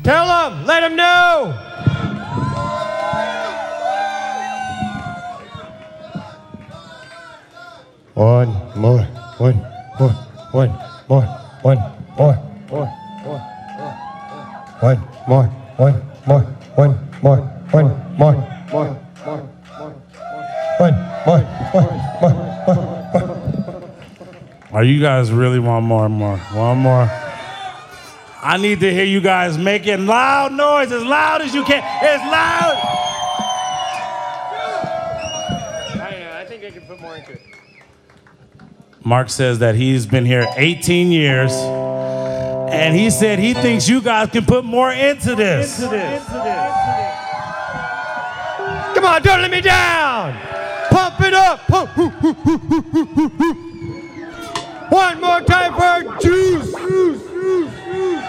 Tell them, let them know. One more, one more, one more, one more, one more, one more, one more, one more, Oh, you guys really want more and more? One more. I need to hear you guys making loud noise, as loud as you can. As loud. I think I can put more into it. Mark says that he's been here 18 years, and he said he thinks you guys can put more into this. Come on, don't let me down. Pump it up. One more time for